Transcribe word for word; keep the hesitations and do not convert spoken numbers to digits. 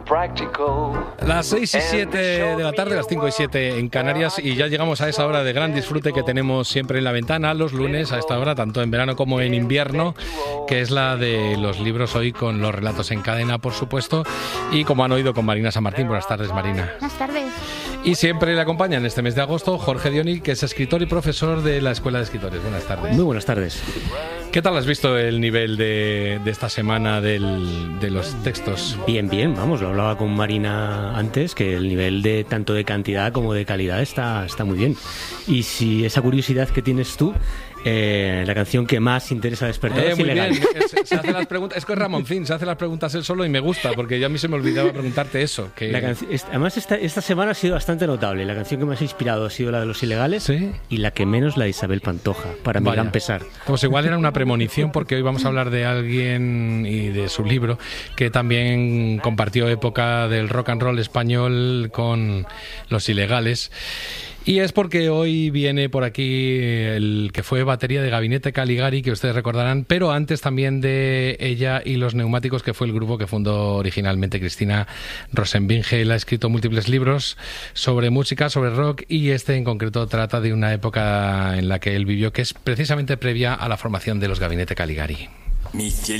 Las seis y siete de la tarde, las cinco y siete en Canarias, y ya llegamos a esa hora de gran disfrute que tenemos siempre en la ventana los lunes a esta hora, tanto en verano como en invierno, que es la de los libros, hoy con los relatos en cadena, por supuesto, y como han oído, con Marina San Martín. Buenas tardes, Marina. Buenas tardes. Y siempre le acompaña en este mes de agosto Jorge Dioni, que es escritor y profesor de la Escuela de Escritores. Buenas tardes. Muy buenas tardes. ¿Qué tal has visto el nivel de, de esta semana del, de los textos? Bien, bien, vamos, lo hablaba con Marina antes, que el nivel de tanto de cantidad como de calidad está, está muy bien. Y si esa curiosidad que tienes tú, eh, la canción que más interesa despertar eh, es muy Ilegal. bien, se, se hace las preguntas, es que es Ramoncín, se hace las preguntas él solo y me gusta, porque ya a mí se me olvidaba preguntarte eso. Que... La canci- est- además, esta, esta semana ha sido bastante notable. La canción que más ha inspirado ha sido la de Los Ilegales, ¿sí? Y la que menos, la de Isabel Pantoja, para mi Vaya. gran pesar. Pues igual era una premonición, porque hoy vamos a hablar de alguien y de su libro que también compartió época del rock and roll español con Los Ilegales. Y es porque hoy viene por aquí el que fue batería de Gabinete Caligari, que ustedes recordarán, pero antes también de ella y Los Neumáticos, que fue el grupo que fundó originalmente Cristina Rosenbinge. Él ha escrito múltiples libros sobre música, sobre rock, y este en concreto trata de una época en la que él vivió, que es precisamente previa a la formación de los Gabinete Caligari.